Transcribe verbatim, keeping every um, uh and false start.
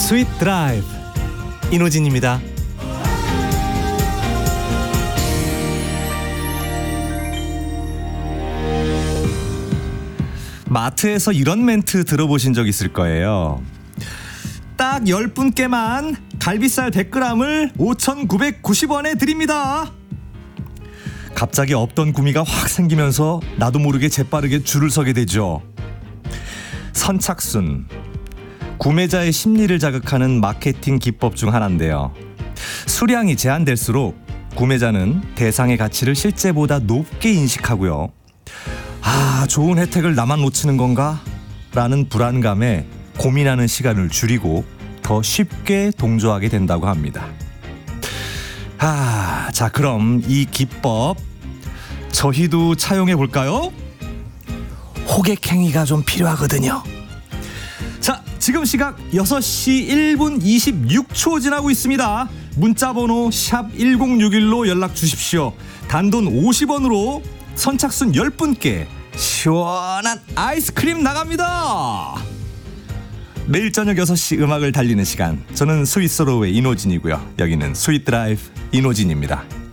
스윗 드라이브 이노진입니다. 마트에서 이런 멘트 들어보신 적 있을 거예요. 딱 열 분께만 갈비살 백 그램을 오천구백구십 원에 드립니다. 갑자기 없던 구미가 확 생기면서 나도 모르게 재빠르게 줄을 서게 되죠. 선착순, 구매자의 심리를 자극하는 마케팅 기법 중 하나인데요. 수량이 제한될수록 구매자는 대상의 가치를 실제보다 높게 인식하고요. 아, 좋은 혜택을 나만 놓치는 건가? 라는 불안감에 고민하는 시간을 줄이고 더 쉽게 동조하게 된다고 합니다. 아, 자, 그럼 이 기법 저희도 차용해 볼까요? 호객행위가 좀 필요하거든요. 자, 지금 시각 여섯 시 일 분 이십육 초 지나고 있습니다. 문자번호 샵 일공육일로 연락 주십시오. 단돈 오십 원으로 선착순 열 분께 시원한 아이스크림 나갑니다. 매일 저녁 여섯 시 음악을 달리는 시간, 저는 스윗소로우의 이노진이고요. 여기는 스윗 드라이브 이노진입니다.